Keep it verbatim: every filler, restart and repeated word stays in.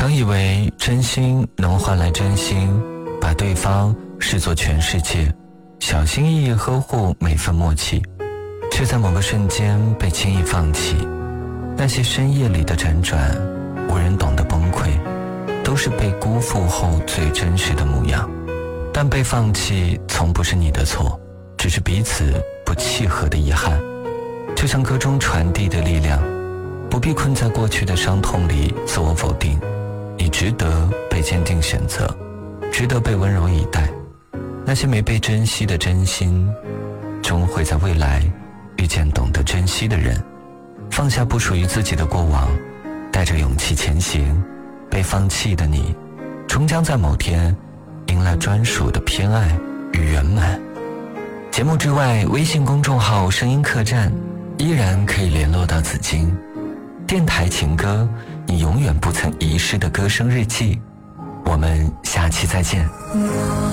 常以为真心能换来真心，把对方视作全世界，小心翼翼呵护每份默契，却在某个瞬间被轻易放弃。那些深夜里的辗转，无人懂得崩溃，都是被辜负后最真实的模样。但被放弃从不是你的错，只是彼此不契合的遗憾。就像歌中传递的力量，不必困在过去的伤痛里自我否定，你值得被坚定选择，值得被温柔以待。那些没被珍惜的真心，终会在未来遇见懂得珍惜的人。放下不属于自己的过往，带着勇气前行。被放弃的你，终将在某天迎来专属的偏爱与圆满。节目之外，微信公众号声音客栈依然可以联络到紫金。电台情歌，你永远不曾遗失的歌声日记。我们下期再见。